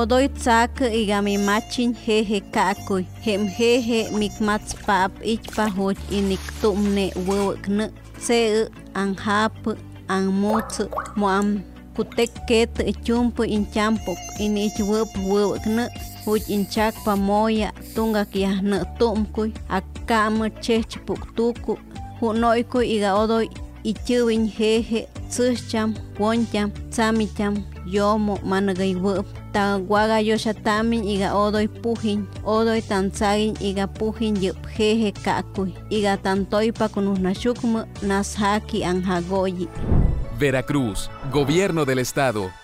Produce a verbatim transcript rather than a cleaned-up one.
odoy tsak iga mi machin jeje kakuy hem jeje mikmats pap ichpa hoj inik tumne wewkne se an hap an mots moam kutek ket chumpu inchampok inich wep wewkne hoj inchak pa moya tunga kiahne tumkuy akam chechpuk tuku hunoykuy iga odoy ichuwin jeje tsucham woncham tsamicham yomo managay wep ta waga yoshatamin iga odoy pujin odoy tanzagin iga pujin yup jeje kakuy iga tantoy pa kunusnashukmu nashaki anjagoyi. Veracruz, Gobierno del Estado.